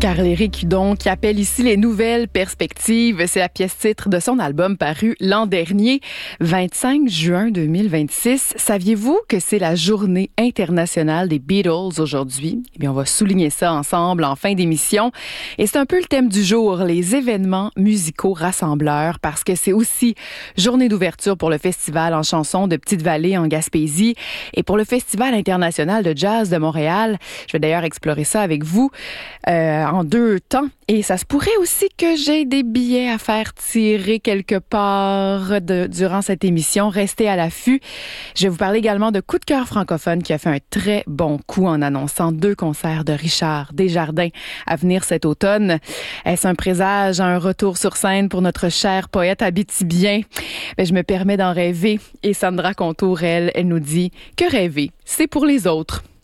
Carl-Éric Hudon qui appelle ici les nouvelles perspectives. C'est la pièce titre de son album paru l'an dernier, 25 juin 2026. Saviez-vous que c'est la journée internationale des Beatles aujourd'hui? Eh bien, on va souligner ça ensemble en fin d'émission. Et c'est un peu le thème du jour, les événements musicaux rassembleurs, parce que c'est aussi journée d'ouverture pour le festival en chansons de Petite-Vallée en Gaspésie et pour le Festival international de jazz de Montréal. Je vais d'ailleurs explorer ça avec vous en deux temps. Et ça se pourrait aussi que j'ai des billets à faire tirer quelque part durant cette émission. Restez à l'affût. Je vais vous parler également de Coup de cœur francophone qui a fait un très bon coup en annonçant 2 concerts de Richard Desjardins à venir cet automne. Est-ce un présage à un retour sur scène pour notre cher poète abitibien? Je me permets d'en rêver. Et Sandra Contour, elle nous dit que rêver, c'est pour les autres.